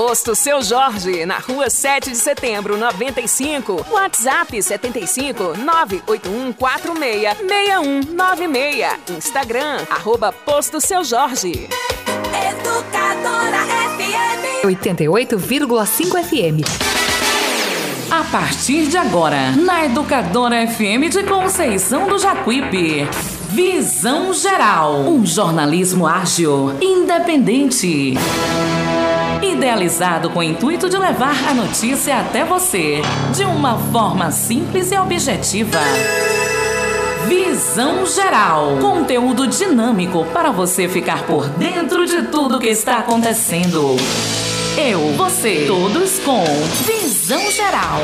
Posto Seu Jorge, na rua 7 de setembro, 95. WhatsApp 75 98146 6196. Instagram, @Posto Seu Jorge. Educadora FM 88,5 FM. A partir de agora, na Educadora FM de Conceição do Jacuípe, Visão Geral, um jornalismo ágil, independente, idealizado com o intuito de levar a notícia até você, de uma forma simples e objetiva. Visão Geral, conteúdo dinâmico para você ficar por dentro de tudo que está acontecendo. Eu, você, todos com Visão Geral.